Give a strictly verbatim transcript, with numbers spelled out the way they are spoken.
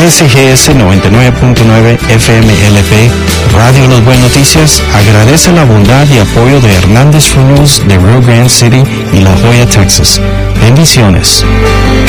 S G S noventa y nueve punto nueve F M L P, Radio Los Buenos Noticias, agradece la bondad y apoyo de Hernández Fuels de Rio Grande City y La Joya, Texas. Bendiciones.